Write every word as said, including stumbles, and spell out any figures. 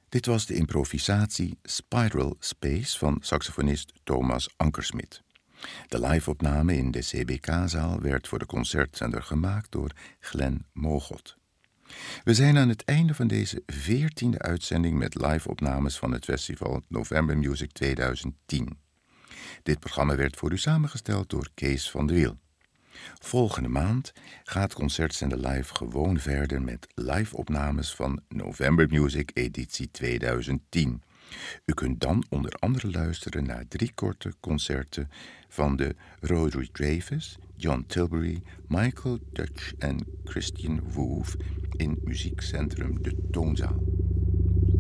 Dit was de improvisatie Spiral Space van saxofonist Thomas Ankersmit. De live-opname in de C B K-zaal werd voor de concertzender gemaakt door Glenn Mogot. We zijn aan het einde van deze veertiende uitzending met live-opnames van het festival November Music tweeduizend tien. Dit programma werd voor u samengesteld door Kees van de Wiel. Volgende maand gaat Concertzender Live gewoon verder met live-opnames van November Music editie tweeduizend tien. U kunt dan onder andere luisteren naar drie korte concerten van de Rhodri Davis, John Tilbury, Michael Dutch en Christian Woof in muziekcentrum De Toonzaal.